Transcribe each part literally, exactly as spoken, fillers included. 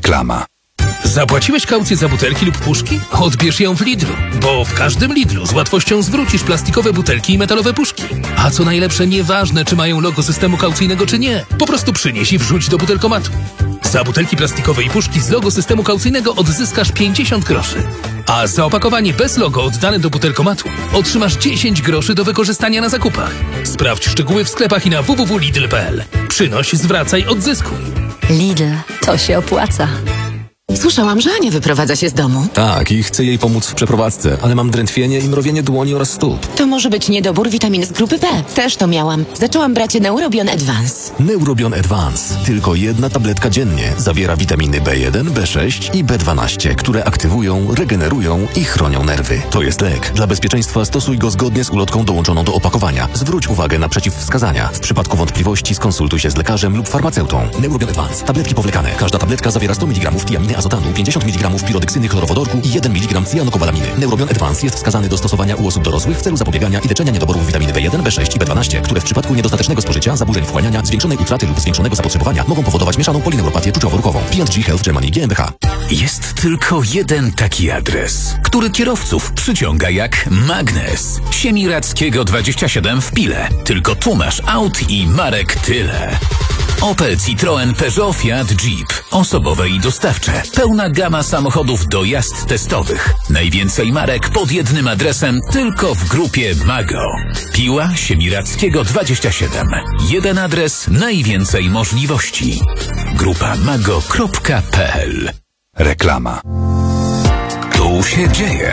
Reklama. Zapłaciłeś kaucję za butelki lub puszki? Odbierz ją w Lidlu, bo w każdym Lidlu z łatwością zwrócisz plastikowe butelki i metalowe puszki. A co najlepsze, nieważne czy mają logo systemu kaucyjnego czy nie, po prostu przynieś i wrzuć do butelkomatu. Za butelki plastikowe i puszki z logo systemu kaucyjnego odzyskasz pięćdziesiąt groszy. A za opakowanie bez logo oddane do butelkomatu otrzymasz dziesięć groszy do wykorzystania na zakupach. Sprawdź szczegóły w sklepach i na w w w kropka lidl kropka p l. Przynoś, zwracaj, odzyskuj. Lidl, to się opłaca. Słyszałam, że Ania wyprowadza się z domu. Tak, i chcę jej pomóc w przeprowadzce, ale mam drętwienie i mrowienie dłoni oraz stóp. To może być niedobór witamin z grupy B. Też to miałam. Zaczęłam brać Neurobion Advance. Neurobion Advance. Tylko jedna tabletka dziennie. Zawiera witaminy B jeden, B sześć i B dwanaście, które aktywują, regenerują i chronią nerwy. To jest lek. Dla bezpieczeństwa stosuj go zgodnie z ulotką dołączoną do opakowania. Zwróć uwagę na przeciwwskazania. W przypadku wątpliwości skonsultuj się z lekarzem lub farmaceutą. Neurobion Advance. Tabletki powlekane. Każda tabletka zawiera sto miligramów tiaminy azotanu, pięćdziesiąt miligramów pirodeksyny chlorowodorku i jeden miligram cyjanokobalaminy. Neurobion Advance jest wskazany do stosowania u osób dorosłych w celu zapobiegania i leczenia niedoborów witaminy B jeden, B sześć i B dwanaście, które w przypadku niedostatecznego spożycia, zaburzeń wchłaniania, zwiększonej utraty lub zwiększonego zapotrzebowania mogą powodować mieszaną polineuropatię czuciowo-ruchową. P and G Health Germany G m b H. Jest tylko jeden taki adres, który kierowców przyciąga jak magnes. Siemiradzkiego dwadzieścia siedem w Pile. Tylko tu masz aut i marek tyle. Opel, Citroen, Peugeot, Fiat, Jeep. Osobowe i dostawcze. Pełna gama samochodów do jazd testowych. Najwięcej marek pod jednym adresem tylko w grupie Mago. Piła, Siemiradzkiego dwadzieścia siedem. Jeden adres, najwięcej możliwości. Grupa mago kropka p l. Reklama. Tu się dzieje.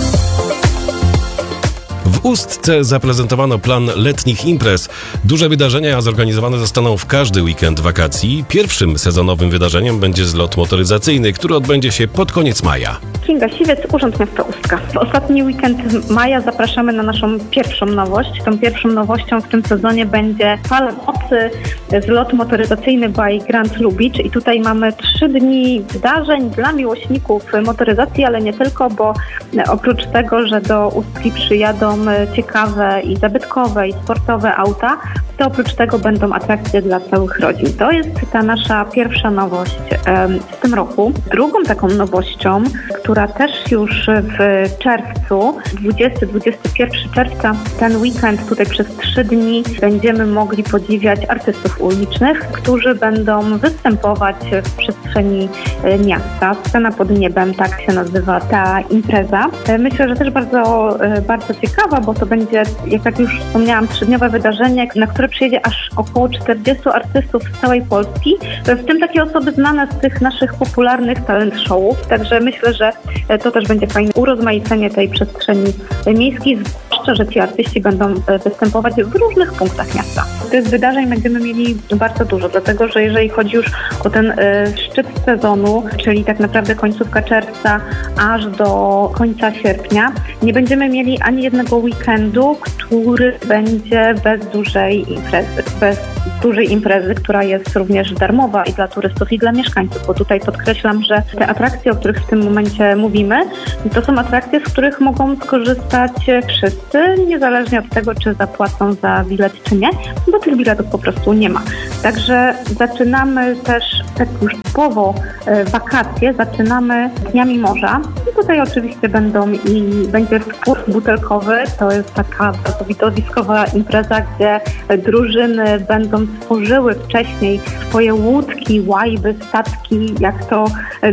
W Ustce zaprezentowano plan letnich imprez. Duże wydarzenia zorganizowane zostaną w każdy weekend wakacji. Pierwszym sezonowym wydarzeniem będzie zlot motoryzacyjny, który odbędzie się pod koniec maja. Kinga Siwiec, Urząd Miasta Ustka. W ostatni weekend maja zapraszamy na naszą pierwszą nowość. Tą pierwszą nowością w tym sezonie będzie Fala Mocy, zlot motoryzacyjny by Grand Lubicz. I tutaj mamy trzy dni wydarzeń dla miłośników motoryzacji, ale nie tylko, bo oprócz tego, że do Ustki przyjadą ciekawe i zabytkowe i sportowe auta, to oprócz tego będą atrakcje dla całych rodzin. To jest ta nasza pierwsza nowość w tym roku. Drugą taką nowością, która też już w czerwcu, dwudziestego do dwudziestego pierwszego czerwca, ten weekend tutaj przez trzy dni będziemy mogli podziwiać artystów ulicznych, którzy będą występować w przestrzeni miasta. Scena pod niebem, tak się nazywa ta impreza. Myślę, że też bardzo, bardzo ciekawa, bo to będzie, jak tak już wspomniałam, trzydniowe wydarzenie, na które przyjedzie aż około czterdziestu artystów z całej Polski, w tym takie osoby znane z tych naszych popularnych talent showów. Także myślę, że to też będzie fajne urozmaicenie tej przestrzeni miejskiej, zwłaszcza, że ci artyści będą występować w różnych punktach miasta. Tych wydarzeń będziemy mieli bardzo dużo, dlatego że jeżeli chodzi już o ten y, szczyt sezonu, czyli tak naprawdę końcówka czerwca aż do końca sierpnia, nie będziemy mieli ani jednego weekendu, który będzie bez dużej imprezy, bez dużej imprezy, która jest również darmowa i dla turystów, i dla mieszkańców, bo tutaj podkreślam, że te atrakcje, o których w tym momencie mówimy, to są atrakcje, z których mogą skorzystać wszyscy, niezależnie od tego, czy zapłacą za bilet, czy nie, bo tych biletów po prostu nie ma. Także zaczynamy też tak już typowo wakacje, zaczynamy Dniami Morza. I tutaj oczywiście będą i będzie spływ butelkowy, to jest taka bardzo widowiskowa impreza, gdzie drużyny będą tworzyły wcześniej swoje łódki, łajby, statki, jak to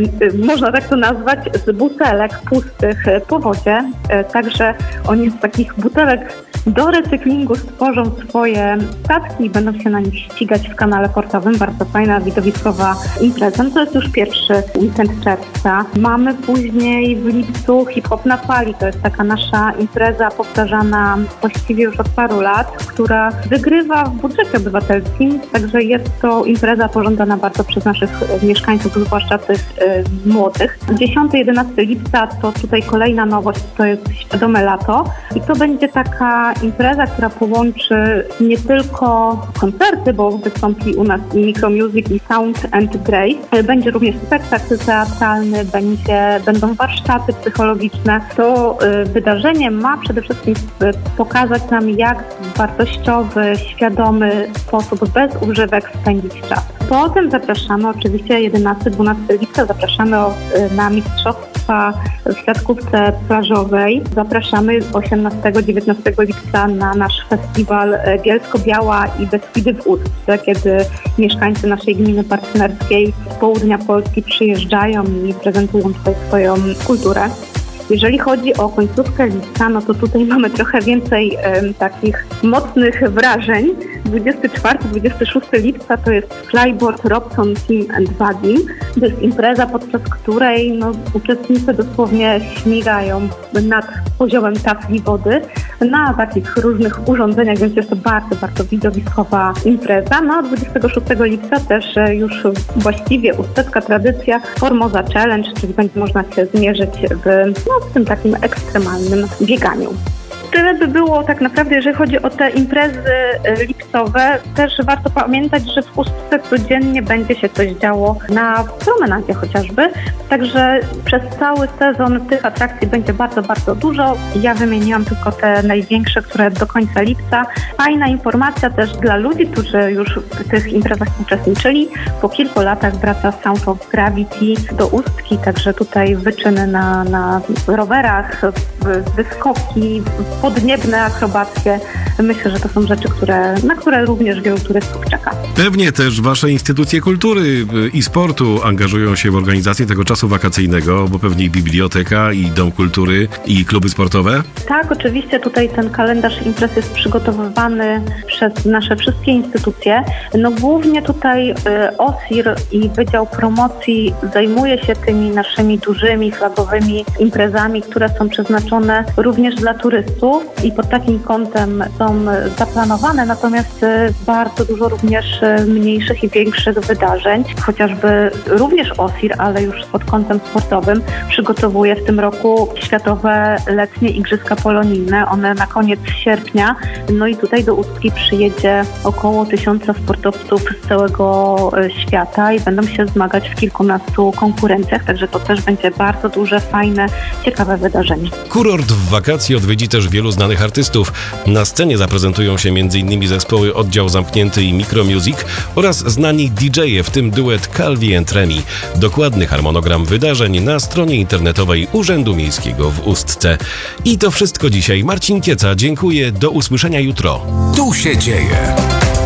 można tak to nazwać, z butelek pustych po wodzie. Także oni z takich butelek do recyklingu stworzą swoje statki i będą się na nich ścigać w kanale portowym. Bardzo fajna, widowiskowa impreza. No to jest już pierwszy weekend czerwca. Mamy później w lipcu Hip Hop na Fali. To jest taka nasza impreza powtarzana właściwie już od paru lat, która wygrywa w budżecie obywatelskim. Także jest to impreza pożądana bardzo przez naszych mieszkańców, zwłaszcza tych y, młodych. dziesiątego do jedenastego lipca to tutaj kolejna nowość, to jest Świadome Lato. I to będzie taka impreza, która połączy nie tylko koncerty, bo wystąpi u nas i Micro Music, i Sound and Grace. Będzie również spektakl teatralny, będzie, będą warsztaty psychologiczne. To y, wydarzenie ma przede wszystkim pokazać nam, jak wartościowy, świadomy sposób sposób bez używek spędzić czas. Potem zapraszamy oczywiście jedenastego dwunastego lipca, zapraszamy na mistrzostwa w siatkówce plażowej. Zapraszamy osiemnastego dziewiętnastego lipca na nasz festiwal Bielsko-Biała i Beskidy w Ustce, kiedy mieszkańcy naszej gminy partnerskiej z południa Polski przyjeżdżają i prezentują tutaj swoją kulturę. Jeżeli chodzi o końcówkę lipca, no to tutaj mamy trochę więcej e, takich mocnych wrażeń. dwudziestego czwartego dwudziestego szóstego lipca to jest Flyboard Robson Team and Vadim. To jest impreza, podczas której no, uczestnicy dosłownie śmigają nad poziomem tafli wody na takich różnych urządzeniach, więc jest to bardzo, bardzo widowiskowa impreza. No a dwudziestego szóstego lipca też e, już właściwie ustecka tradycja Formosa Challenge, czyli będzie można się zmierzyć w, no, w tym takim ekstremalnym bieganiu. Tyle by było tak naprawdę, jeżeli chodzi o te imprezy lipcowe. Też warto pamiętać, że w Ustce codziennie będzie się coś działo na promenadzie chociażby. Także przez cały sezon tych atrakcji będzie bardzo, bardzo dużo. Ja wymieniłam tylko te największe, które do końca lipca. Fajna informacja też dla ludzi, którzy już w tych imprezach uczestniczyli. Po kilku latach wraca Sound of Gravity do Ustki, także tutaj wyczyny na, na rowerach, wyskoki, podniebne akrobacje. Myślę, że to są rzeczy, które, na które również wielu turystów czeka. Pewnie też wasze instytucje kultury i sportu angażują się w organizację tego czasu wakacyjnego, bo pewnie i biblioteka, i dom kultury, i kluby sportowe. Tak, oczywiście tutaj ten kalendarz imprez jest przygotowywany przez nasze wszystkie instytucje. No głównie tutaj y, O S I R i Wydział Promocji zajmuje się tymi naszymi dużymi, flagowymi imprezami, które są przeznaczone również dla turystów i pod takim kątem są zaplanowane, natomiast bardzo dużo również mniejszych i większych wydarzeń, chociażby również O S I R, ale już pod kątem sportowym przygotowuje w tym roku Światowe Letnie Igrzyska Polonijne. One na koniec sierpnia, no i tutaj do Ustki przyjedzie około tysiąca sportowców z całego świata i będą się zmagać w kilkunastu konkurencjach, także to też będzie bardzo duże, fajne, ciekawe wydarzenie. Kurort w wakacji odwiedzi też wielu znanych artystów. Na scenie zaprezentują się m.in. zespoły Oddział Zamknięty i Micromusic oraz znani D J-e, w tym duet Calvi and Remy. Dokładny harmonogram wydarzeń na stronie internetowej Urzędu Miejskiego w Ustce. I to wszystko dzisiaj. Marcin Kieca, dziękuję. Do usłyszenia jutro. Tu się dzieje.